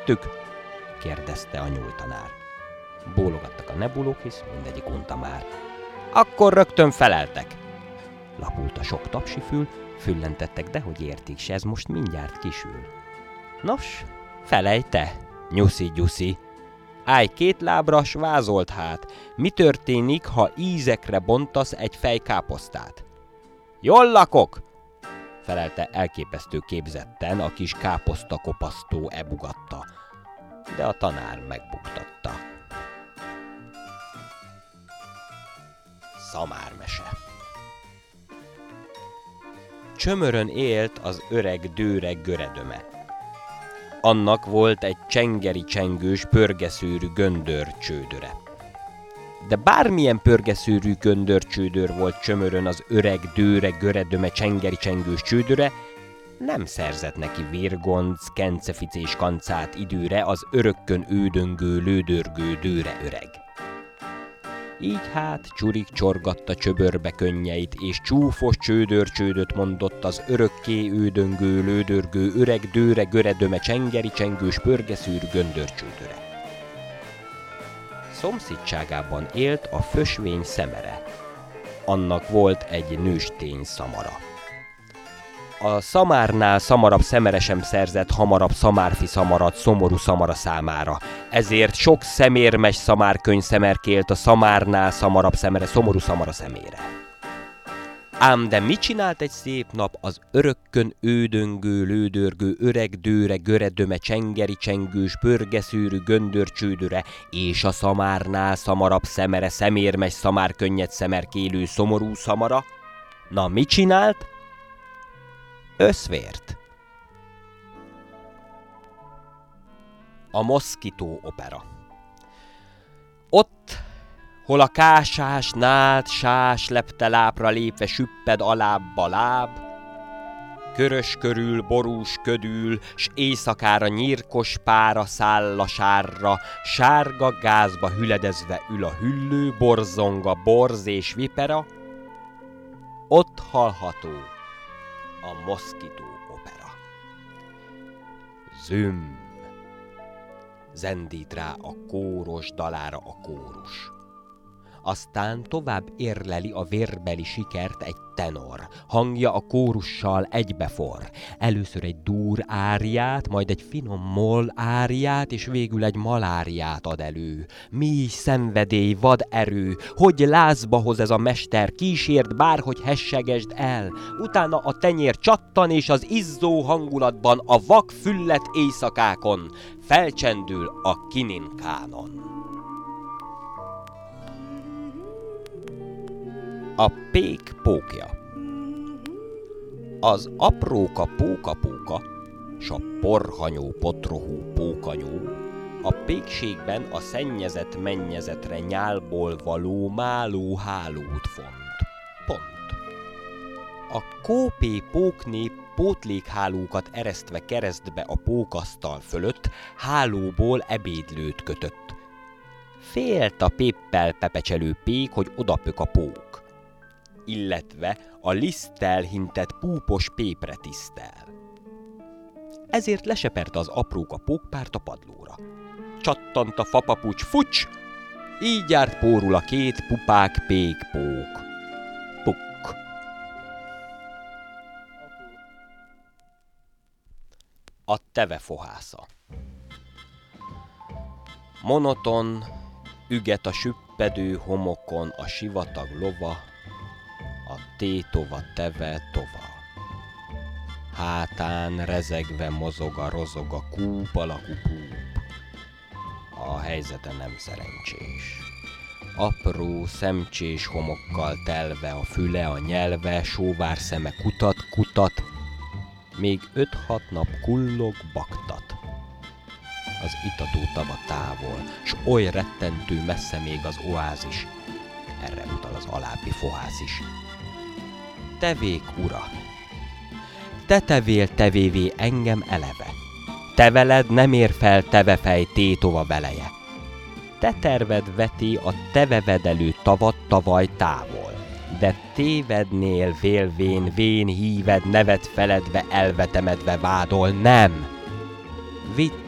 Eltettük? kérdezte a nyúltanár. Bólogattak a nebulók, hisz mindegyik unta már. Akkor rögtön feleltek. Lapult a sok tapsifül, füllentettek, dehogy értik, s ez most mindjárt kisül. Nos, felejj te, nyuszi-gyuszi. Állj két lábra, s vázolt hát, mi történik, ha ízekre bontasz egy fej káposztát? Jól lakok, felelte elképesztő képzetten a kis káposzta kopasztó ebugatta, de a tanár megbuktatta. Szamármese. Csömörön élt az öreg dőre göredöme. Annak volt egy csengeri csengős pörgeszőrű göndörcsődöre. De bármilyen pörgeszőrű göndörcsődör volt Csömörön az öreg dőre göredöme csengeri csengős csődöre, nem szerzett neki vérgonc, kenceficés kancát időre az örökkön ődöngő, lődörgő dőre öreg. Így hát csurik csorgatta csöbörbe könnyeit, és csúfos csődörcsődöt mondott az örökké ődöngő, lődörgő öreg dőre göredöme csengeri csengős pörgeszőrű göndörcsődöre. Szomszédságában élt a fösvény szemere. Annak volt egy nőstény szamara. A szamárnál szamarabb szemere sem szerzett hamarabb szamárfi szamarat szomorú szamara számára. Ezért sok szemérmes szamárkönyv szemerkélt a szamárnál szamarabb szemere szomorú szamara szemére. Ám de mit csinált egy szép nap az örökkön ődöngő, lődörgő öreg dőre göredöme csengeri csengős pörgeszőrű göndörcsődöre és a szamárnál szamarabb szemere szemérmes szamárkönnyet szemerkélő szomorú szamara? Na, mit csinált? Összvért. A Moszkitó opera. Ott, hol a kásás, nád, sás lepte lábra lépve süpped alábba láb, körös körül, borús ködül, s éjszakára nyírkos pára száll a sárra, sárga gázba hüledezve ül a hüllő, borzong a borz és vipera, ott hallható a Moszkitó opera. Züm, zendít rá a kóros dalára a kórus. Aztán tovább érleli a vérbeli sikert egy tenor. Hangja a kórussal egybefor. Először egy dur áriát, majd egy finom moll áriát, és végül egy maláriát ad elő. Mély szenvedély, vad erő, hogy lázba hoz ez a mester, kísért bárhogy hessegesd el. Utána a tenyér csattan, és az izzó hangulatban a vak füllet éjszakákon felcsendül a kininkánon. A pék pókja. Az apróka póka-póka, s a porhanyó potrohú pókanyó, a pékségben a szennyezett mennyezetre nyálból való máló hálót font. Pont. A kópé pókné pótlékhálókat eresztve keresztbe a pókasztal fölött hálóból ebédlőt kötött. Félt a péppel pepecselő pék, hogy odapök a pók, illetve a liszttel hintett púpos pépre tisztel. Ezért leseperte az apróka pókpárt a padlóra. Csattant a fapapucs, fucs! Így járt pórul a két pupák pékpók. Puk! A tevefohásza. Monoton üget a süppedő homokon a sivatag lova, a tétova teve tova. Hátán rezegve mozog a rozog a kúp alakú púp. A helyzete nem szerencsés. Apró szemcsés homokkal telve a füle, a nyelve, sóvár szeme kutat, még 5-6 nap kullog, baktat. Az itató tava távol, s oly rettentő messze még az oázis. Erre utal az alábbi fohász is. Tevék ura, te tevél tevévé engem eleve. Te veled nem ér fel tevefej tétova beleje. Te terved veti a tevevedelő tavat tavaly távol, de tévednél vélvén vén híved nevet feledve elvetemedve vádol, nem! Vidd